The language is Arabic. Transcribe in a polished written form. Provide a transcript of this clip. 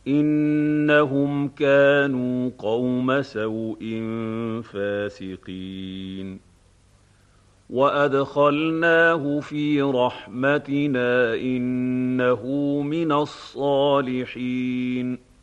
إنهم كانوا قوم سوء فاسقين وأدخلناه في رحمتنا إنه من الصالحين